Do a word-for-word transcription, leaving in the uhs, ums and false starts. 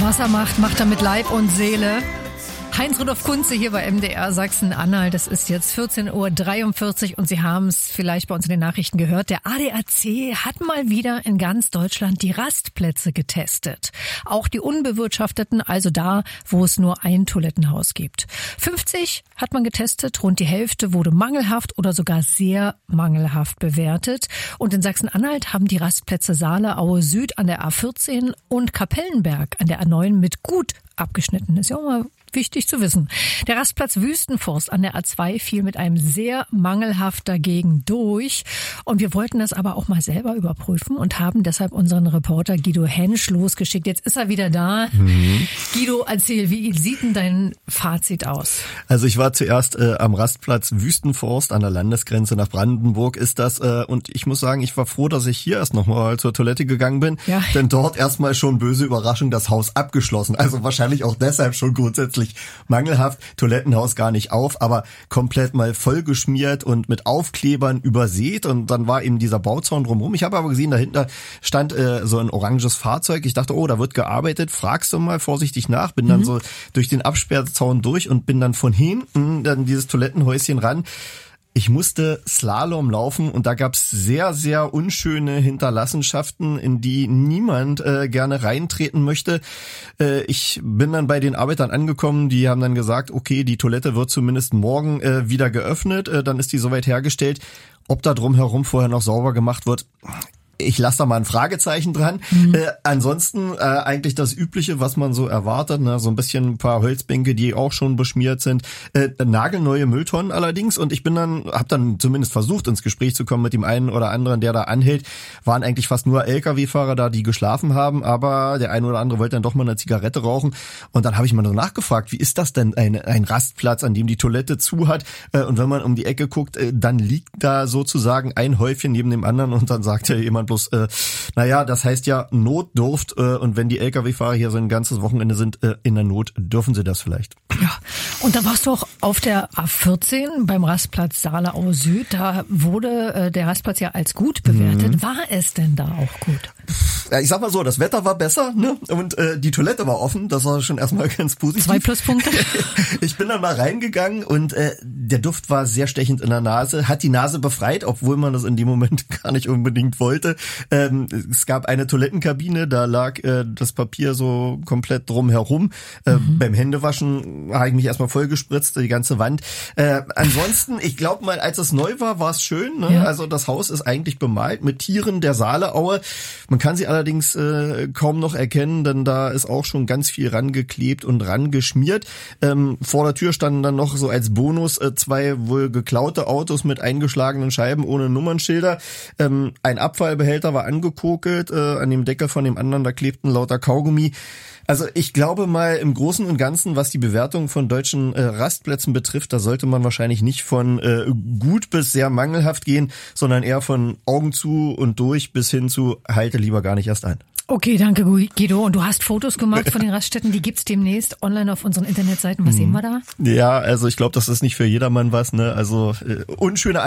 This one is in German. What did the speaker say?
Was er macht, macht er mit Leib und Seele. Heinz-Rudolf Kunze hier bei M D R Sachsen-Anhalt. Das ist jetzt vierzehn Uhr dreiundvierzig und Sie haben es vielleicht bei uns in den Nachrichten gehört. Der A D A C hat mal wieder in ganz Deutschland die Rastplätze getestet. Auch die unbewirtschafteten, also da, wo es nur ein Toilettenhaus gibt. fünfzig hat man getestet, rund die Hälfte wurde mangelhaft oder sogar sehr mangelhaft bewertet. Und in Sachsen-Anhalt haben die Rastplätze Saale, Aue Süd an der A vierzehn und Kapellenberg an der A neun mit gut abgeschnitten. Ist ja auch mal wichtig zu wissen. Der Rastplatz Wüstenforst an der A zwei fiel mit einem sehr mangelhaft dagegen durch. Und wir wollten das aber auch mal selber überprüfen und haben deshalb unseren Reporter Guido Hensch losgeschickt. Jetzt ist er wieder da. Mhm. Guido, erzähl, wie sieht denn dein Fazit aus? Also ich war zuerst äh, am Rastplatz Wüstenforst an der Landesgrenze nach Brandenburg ist das. Äh, und ich muss sagen, ich war froh, dass ich hier erst nochmal zur Toilette gegangen bin. Ja. Denn dort erstmal schon böse Überraschung, das Haus abgeschlossen. Also wahrscheinlich auch deshalb schon grundsätzlich mangelhaft, Toilettenhaus gar nicht auf, aber komplett mal vollgeschmiert und mit Aufklebern übersät und dann war eben dieser Bauzaun drumherum. Ich habe aber gesehen, dahinter stand äh, so ein oranges Fahrzeug. Ich dachte, oh, da wird gearbeitet, fragst du mal vorsichtig nach, bin dann mhm. so durch den Absperrzaun durch und bin dann von hinten dann dieses Toilettenhäuschen ran. Ich musste Slalom laufen und da gab's sehr, sehr unschöne Hinterlassenschaften, in die niemand äh, gerne reintreten möchte. Äh, ich bin dann bei den Arbeitern angekommen, die haben dann gesagt, okay, die Toilette wird zumindest morgen äh, wieder geöffnet, äh, dann ist die soweit hergestellt. Ob da drumherum vorher noch sauber gemacht wird, ich lasse da mal ein Fragezeichen dran. Mhm. Äh, ansonsten äh, eigentlich das Übliche, was man so erwartet, ne? So ein bisschen ein paar Holzbänke, die auch schon beschmiert sind. Äh, nagelneue Mülltonnen allerdings. Und ich bin dann, habe dann zumindest versucht, ins Gespräch zu kommen mit dem einen oder anderen, der da anhält. Waren eigentlich fast nur L K W-Fahrer da, die geschlafen haben. Aber der eine oder andere wollte dann doch mal eine Zigarette rauchen. Und dann habe ich mal so nachgefragt, wie ist das denn ein, ein Rastplatz, an dem die Toilette zu hat? Äh, und wenn man um die Ecke guckt, äh, dann liegt da sozusagen ein Häufchen neben dem anderen. Und dann sagt ja jemand bloß, äh, naja, das heißt ja Notdurft äh, und wenn die L K W-Fahrer hier so ein ganzes Wochenende sind äh, in der Not, dürfen sie das vielleicht. Ja, und da warst du auch auf der A vierzehn beim Rastplatz Saale Aue Süd, da wurde äh, der Rastplatz ja als gut bewertet. Mhm. War es denn da auch gut? Ja, ich sag mal so, das Wetter war besser, ne? Und äh, die Toilette war offen, das war schon erstmal ganz positiv. Zwei Pluspunkte. Ich bin dann mal reingegangen und äh, der Duft war sehr stechend in der Nase, hat die Nase befreit, obwohl man das in dem Moment gar nicht unbedingt wollte. Ähm, es gab eine Toilettenkabine, da lag äh, das Papier so komplett drum herum. Äh, mhm. Beim Händewaschen habe ich mich erstmal vollgespritzt, die ganze Wand. Äh, ansonsten, ich glaube mal, als es neu war, war es schön. Ne? Ja. Also das Haus ist eigentlich bemalt mit Tieren der Saaleaue. Man kann sie allerdings äh, kaum noch erkennen, denn da ist auch schon ganz viel rangeklebt und rangeschmiert. Ähm, vor der Tür standen dann noch so als Bonus äh, zwei wohl geklaute Autos mit eingeschlagenen Scheiben ohne Nummernschilder. Ähm, ein Abfallbehälter war angekokelt, äh, an dem Deckel von dem anderen, da klebten lauter Kaugummi. Also ich glaube mal im Großen und Ganzen, was die Bewertung von deutschen äh, Rastplätzen betrifft, da sollte man wahrscheinlich nicht von äh, gut bis sehr mangelhaft gehen, sondern eher von Augen zu und durch bis hin zu halte lieber gar nicht erst ein. Okay, danke Guido. Und du hast Fotos gemacht von den Raststätten, die gibt's demnächst online auf unseren Internetseiten. Was mhm. sehen wir da? Ja, also ich glaube, das ist nicht für jedermann was, ne? Also äh, unschöne